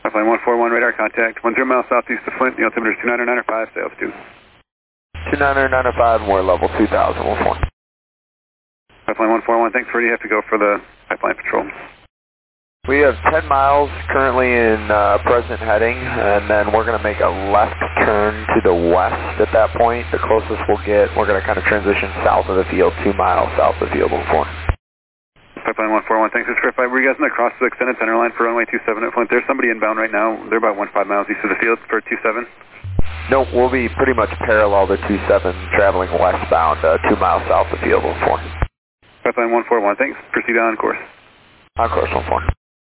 Pipeline 141, radar contact, 10 miles southeast of Flint, the altimeter is 29905, stay altitude. 29905, we're level 2000, 14. Pipeline 141, thanks, where do you have to go for the pipeline patrol? We have 10 miles currently in present heading, and then we're going to make a left turn to the west at that point. The closest we'll get, we're going to kind of transition south of the field, 2 miles south of the field, 14. Pipeline 141, thanks. Just verify, were you guys going to cross the extended center line for runway 27 at Flint? There's somebody inbound right now. They're about 15 miles east of the field for 27. No, we'll be pretty much parallel to 27, traveling westbound, 2 miles south of the field, 14. Pipeline 141, thanks. Proceed on course. On course, 14.